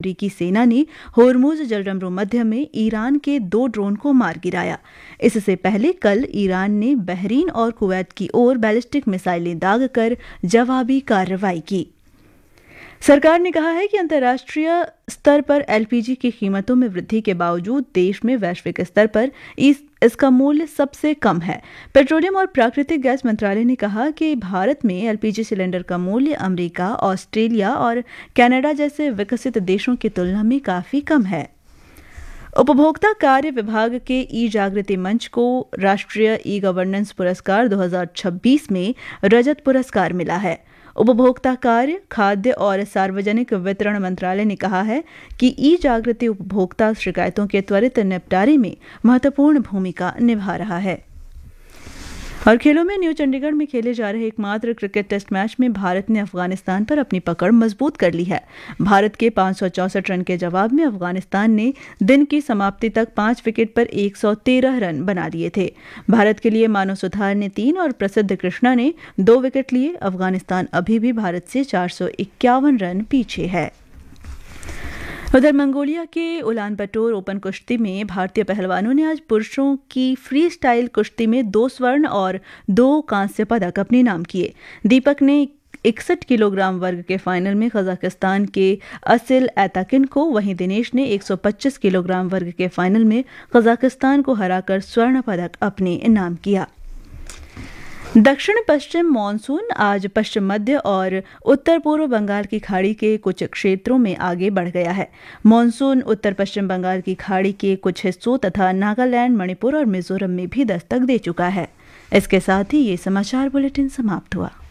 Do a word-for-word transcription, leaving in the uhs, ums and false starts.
अमेरिकी सेना ने होर्मुज जलरमरू मध्य में ईरान के दो ड्रोन को मार गिराया। इससे पहले कल ईरान ने बहरीन और कुवैत की ओर बैलिस्टिक मिसाइलें दागकर जवाबी कार्रवाई की। सरकार ने कहा है कि अंतर्राष्ट्रीय स्तर पर एलपीजी की कीमतों में वृद्धि के बावजूद देश में वैश्विक स्तर पर इस इसका मूल्य सबसे कम है। पेट्रोलियम और प्राकृतिक गैस मंत्रालय ने कहा कि भारत में एलपीजी सिलेंडर का मूल्य अमेरिका, ऑस्ट्रेलिया और कनाडा जैसे विकसित देशों की तुलना में काफी कम है। उपभोक्ता कार्य विभाग के ई जागृति मंच को राष्ट्रीय ई गवर्नेंस पुरस्कार दो हज़ार छब्बीस में रजत पुरस्कार मिला है। उपभोक्ता कार्य, खाद्य और सार्वजनिक वितरण मंत्रालय ने कहा है कि ई जागृति उपभोक्ता शिकायतों के त्वरित निपटारे में महत्वपूर्ण भूमिका निभा रहा है। और खेलों में न्यू चंडीगढ़ में खेले जा रहे एकमात्र क्रिकेट टेस्ट मैच में भारत ने अफगानिस्तान पर अपनी पकड़ मजबूत कर ली है। भारत के पाँच सौ चौसठ रन के जवाब में अफगानिस्तान ने दिन की समाप्ति तक पांच विकेट पर एक सौ तेरह रन बना लिए थे। भारत के लिए मानव सुधार ने तीन और प्रसिद्ध कृष्णा ने दो विकेट लिए। अफगानिस्तान अभी भी भारत से चार सौ इक्यावन रन पीछे है। उधर मंगोलिया के उलानबटोर ओपन कुश्ती में भारतीय पहलवानों ने आज पुरुषों की फ्री स्टाइल कुश्ती में दो स्वर्ण और दो कांस्य पदक अपने नाम किए। दीपक ने इकसठ किलोग्राम वर्ग के फाइनल में कजाकिस्तान के असिल एताकिन को, वहीं दिनेश ने एक सौ पच्चीस किलोग्राम वर्ग के फाइनल में कजाकिस्तान को हराकर स्वर्ण पदक अपने नाम किया। दक्षिण पश्चिम मानसून आज पश्चिम मध्य और उत्तर पूर्व बंगाल की खाड़ी के कुछ क्षेत्रों में आगे बढ़ गया है। मानसून उत्तर पश्चिम बंगाल की खाड़ी के कुछ हिस्सों तथा नागालैंड, मणिपुर और मिजोरम में भी दस्तक दे चुका है। इसके साथ ही ये समाचार बुलेटिन समाप्त हुआ।